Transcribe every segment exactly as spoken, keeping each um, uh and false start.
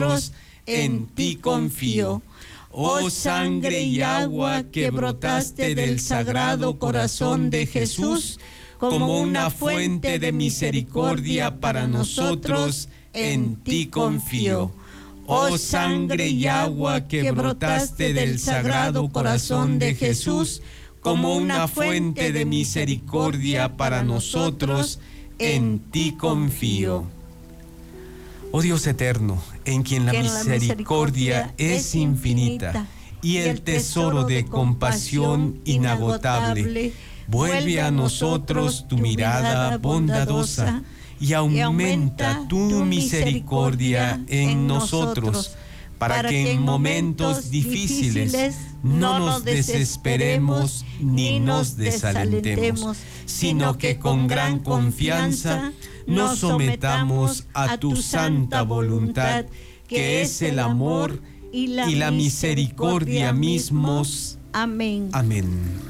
en ti confío. Oh sangre y agua que brotaste del sagrado corazón de Jesús, como una fuente de misericordia para nosotros, en ti confío. Oh sangre y agua que brotaste del sagrado corazón de Jesús, como una fuente de misericordia para nosotros, en ti confío. Oh Dios eterno, en quien la misericordia es infinita y el tesoro de compasión inagotable, vuelve a nosotros tu mirada bondadosa y aumenta tu misericordia en nosotros, para que en momentos difíciles no nos desesperemos ni nos desalentemos, sino que con gran confianza nos sometamos a tu santa voluntad, que es el amor y la, y la misericordia mismos. Amén. Amén.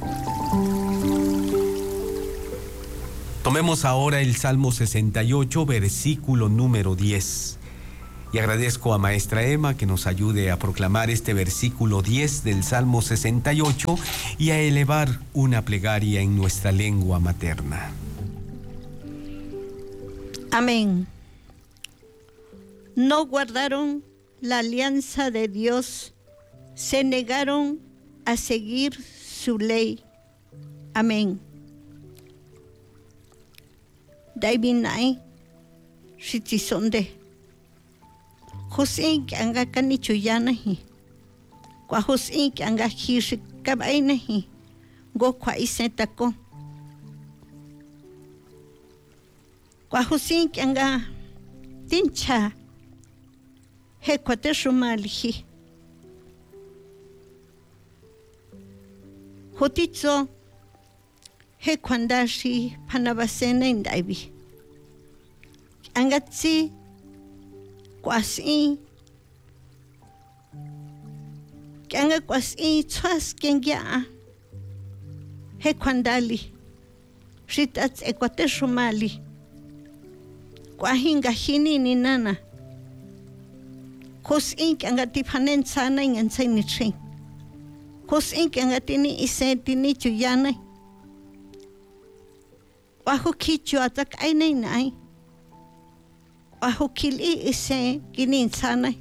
Tomemos ahora el Salmo sesenta y ocho, versículo número diez. Y agradezco a Maestra Emma que nos ayude a proclamar este versículo diez del Salmo sesenta y ocho y a elevar una plegaria en nuestra lengua materna. Amén. No guardaron la alianza de Dios, se negaron a seguir su ley. Amén. Daibinai, Shitisonde. José que anga canichuyanahi, kwa José que anga hishi kabainahi, go kwa isetako. Kwa José que anga tincha, he kwa te shumalihi. Hotitzo, he kwandashi panabasena indaibi. Angatsi, kwasi kanga kwasi twas kengya he kwandali shitats ekwate shumali kwa hinga hini ni nana kosin kanga tipanen sana ngansa ni trin kosin kanga tini isenti ni chuyana wa hukichu atak ainai nai ahukili ise kinin sana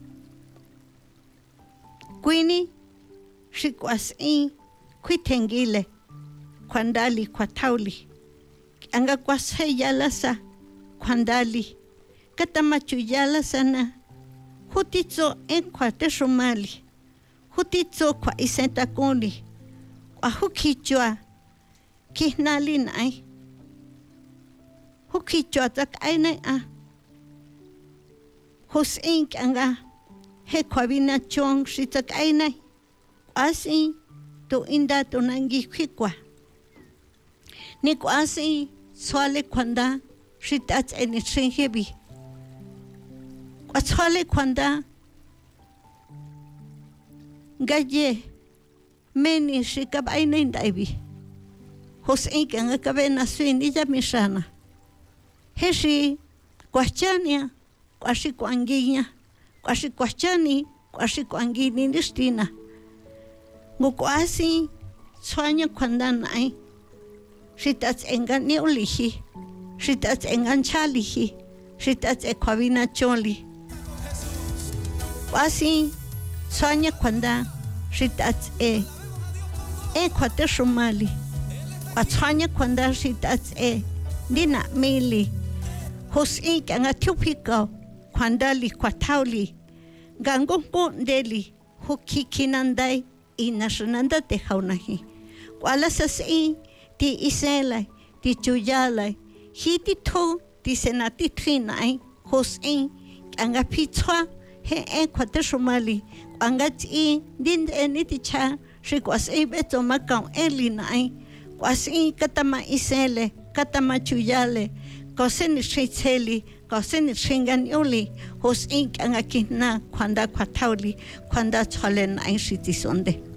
kwini shikwasi kwitengile kwandali kwatauli anga kwase yalasa kwandali katamachu yala sana hutitzo en kwate shumali hutitzo kwa isenta koni ahukichwa kihnali nai hukichwa tak aina a José kanga he kwabina chong shitak aina asi to inda to nangi kwikwa ni kwasi swale kwanda shitat eni chenhebi kwa swale kwanda gaje meni shikab aina indaibi José kanga kabena swini jamishana heshi kwachania kwashi kwanginya kwashi kwachani kwashi kwangini nistina ngukwasi swanya kwandanai shitats engani ulihi shitats enganchalihi shitats ekwabina choli kwasi swanya kwanda shitats e e kwate shumali kwaswanya kwanda shitats e dina mili José kanga tupiko kwandali kwatauli gangongo ndeli hukikinandai inashananda te haunahi kwala sasi ti isela ti chuyala hiti to ti senati trinai José kanga pitwa he e kwate shumali kwanga ti din eni ti cha shikwasi beto makau elinai kwasi katama isele katama chuyale Koseni shitseli, koseni shinganioli, hos ink angakina kwanda kwatauli, kwanda chale na shitisonde.